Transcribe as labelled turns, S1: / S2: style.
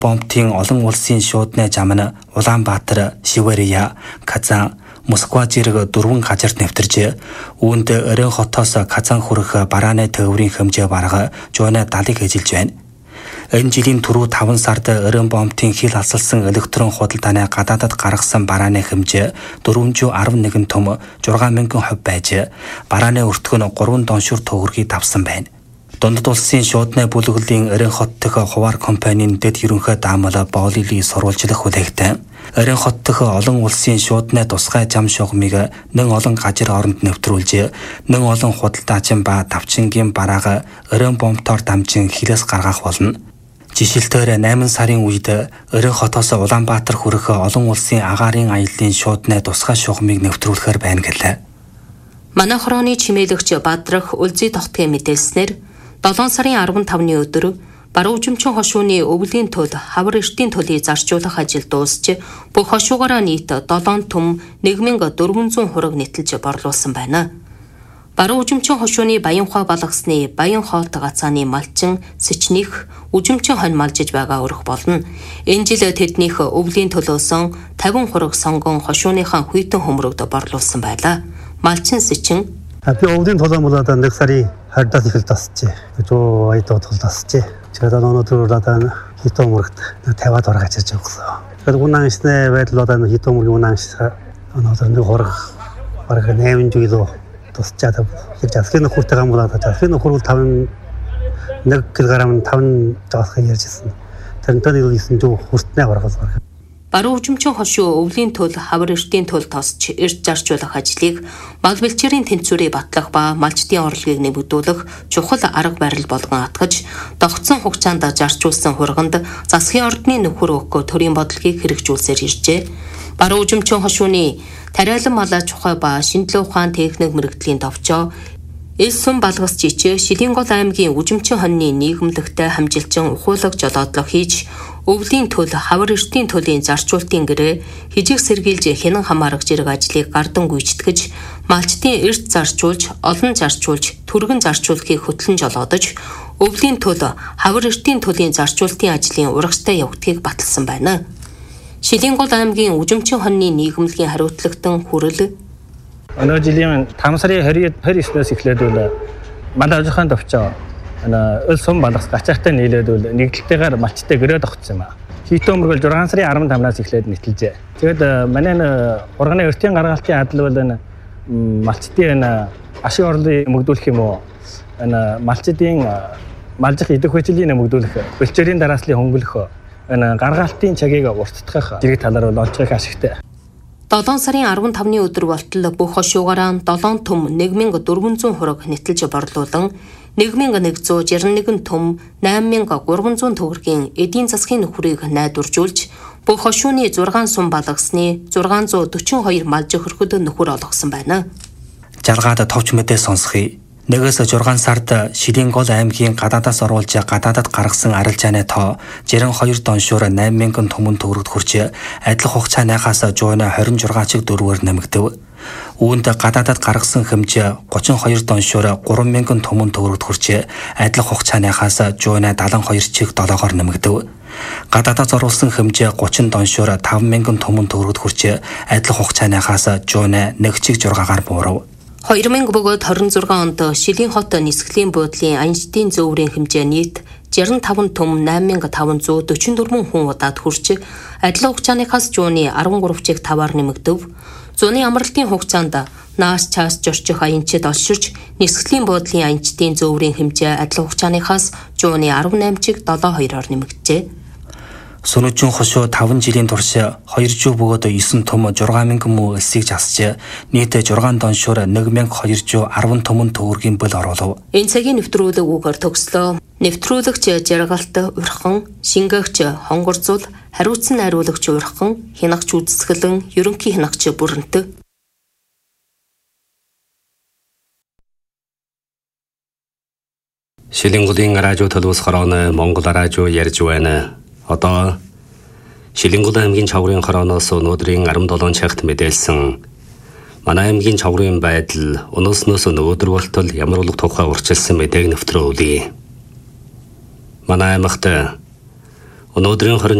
S1: бомбтын олон улсын шуудны жамна Улаанбаатар, Шивэриа, Казан, Москва зэрэг 4 газарт нэвтэрж, үүнд Орон хотоос Казан хүрэх барааны төвөрийн хэмжээ бараг 170-ыг эжилж байна. Энэ жилийн түрүү 5 сард Орон бомбтын хил асалсан электрон худалдааны гадаадад гаргасан барааны хэмжээ 411 том 6000 хувь байж, барааны өртгөө нь 3 доншуур төгрөгийг давсан байна. Дундад улсын шуудны бүлэглэлийн Орон хот дэх хуваар компанийн дэд ерөнхий даамал Болили сурвалжлах хүлээгтэй. Орон хот дэх олон улсын шуудны тусгай зам шугамыг нэн олон газар оронд нэвтрүүлж, нэн олон худалдаачин ба давчингийн бараага Орон бомбтоор дамжин хилээс гаргах болно. Жишээлбэл 8 сарын үед Орон хотоос Улаанбаатар хүрэх олон улсын агаарын аяллаа шуудны тусгай шугамыг нэвтрүүлэхээр байна гэлээ.
S2: Манай хорооны чимээлэгч Бадрах Үлзий тогтгийн мэдээлснээр 7 сарын 15-ны өдөр баруун жимчин хошууны өвлийн тул хавар эртийн төлийг зарчуулах ажил дуусч, бүх хошуугаараа нийт 7 том 1400 хураг нэтэлж борлуулсан байна. Баруун жимчин хошууны Баянхой балгасны Баян хоолт гацааны малчин Сэчнийх үжимчин хонь малжиж байгаа өрөх болно. Энэ жил тэднийх өвлийн төлөөсөн 50 хураг сонгон хошууныхаа хүйтэн хөмрөгд борлуулсан байлаа. Малчин Сэчин
S3: би өвлийн төлөө бол одоо 1 сарын 20-аас эхэлж тасчээ. Жоо айдаа тасчээ. 제가 오늘들어다는 히토무르트 대화 돌아가지 적어서. 그래도 운항시내 외들어다는 히토무르 운항시사 어느덧 호르 바르가 내민 주기도 또 숫자도 자스케는 호르타가 뭐다 자스케는 호르 타면 넥길 가라면 타면 자스케 열지선. 전전이 있으면 좀 호스트네 바라서.
S2: Баруун жимчин хошуу өвлийн тул хавар эртийн тул тосч эрт зарчуулах ажлыг мал бэлчээрийн тэнцвэрийг батлах ба малчдын орлогыг нэмэгдүүлэх чухал арга барил болгон атгаж, догцсон хугацаанд зарчуулсан хурганд засгийн ордны нөхөр өгөх төрийн бодлогыг хэрэгжүүлсээр иржээ. Баруун жимчин хошууны тариалан малаа чухай ба шинжилгээ ухаан техник мэрэгдлийн товчоо Элсүн балгас жичээ Шилэн гол аймгийн үжимчин хоньны нийгэмлэгтэй хамжилчин ухуулаг жолоодлого хийж, өвлийн тул хавар эртийн тулийн зарчуултын гэрээ хижиг сэргийлж хянан хамаарах зэрэг ажлыг гардан гүйцэтгэж, малчдын эрт зарчуулж, олон зарчуулж, түргэн зарчуулахыг хөтлөн жолоодож, өвлийн тул хавар эртийн тулийн зарчуултын ажлын урагштай явагдахыг баталсан байна. Шилэн гол аймгийн үжимчин хоньны нийгэмлэгийн хариуцлагатан хүрэл
S3: Өнөө жилийн 5 сарын 29-ээс эхлээд бол манай ажихын төвчөө Элсүн балгас гачаартай нийлээд нэгдэлтэйгээр малчтай гэрээд огцсон юм аа. Хитөмөргөл 6 сарын 15-наас эхлээд нэтэлжээ. Тэгээд манай урганы өртийн гаргалтын адил бол малчдын ашиг орлыг нэмэгдүүлэх юм уу? Малчдын малжих идэх хүчлийн нэмэгдүүлэх, бэлчээрийн дарааслыг хөнгөлөх, гаргалтын цагийг уртдах зэрэг талаар бол олж байгаа ашигтай.
S2: 7 сарын 15-ны өдөр болтол бүх хошуугаараа 7 том 1400 хураг нэтэлж борлуулан 1161 том 8300 төгрөгийн эдийн засгийн нөхрийг найдваржуулж, бүх хошууны 6 сум балгасны 642 малж хөрхөд нөхөр олгосон байна.
S1: Жаргаад товч мэдээ сонсхий. 1-6 сард Шилэн гол аймгийн гадаадаас оруулж гадаадад гаргасан арилжааны тоо 62 доншуур 8000 томон төгрөгт хүрч, адилхан хугацааныхаас 126 чиг дөрвөөр нэмэгдэв. Үүнд гадаадад гаргасан хэмжээ 32 доншуур 3000 томон төгрөгт хүрч, адилхан хугацааныхаас 172 чиг 7-оор нэмэгдэв. Гадаадаас оруулсан хэмжээ 30 доншуур 5000 томон төгрөгт хүрч, адилхан хугацааныхаас 101 чиг 6-аар буурав.
S2: 2000 бөгөөд 26 онд Шилэн хот нисгэлийн буудлын анжтын зөөврийн хэмжээ нийт 65 том 8544 хүн удаад хүрч, адилхан хугацааныхаас зууны 13 чиг 5-аар нэмэгдэв. Зууны амралтын хугацаанд наас цаас жорчих аянчид олширч, нисгэлийн буудлын анжтын зөөврийн хэмжээ адилхан хугацааныхаас зууны 18 чиг 72-оор нэмэгджээ.
S1: Сүнүжин хошуу 5 жилийн турш 2 жив бөгөөд 9 том 6000 муу эсийг засч, нийт 6 доншуур 1210 томон төгрөгийн бөл оруулав.
S2: Энэ цагийн нэвтрүүлэг үгээр төгслөө. Нэвтрүүлэгч жаргалт урхан, шингээгч хонгорзул, хариуцсан найруулагч урхан, хянагч үзэсгэлэн, ерөнхий хянагч бүрэнт.
S4: Шилэн голын радио төлөвс хорооны Монгол радио ярьж байна. Одоо Шилэн гол аймгийн чаврын хорооноос өнөөдрийн 17 цагт мэдээлсэн манай аймгийн чаврын байдал өнөөснөөс өнөөдөр болтол ямар улаг тухай урьдчилсан мэдээг нэвтрүүлье. Манай аймагт Өнөөдрийн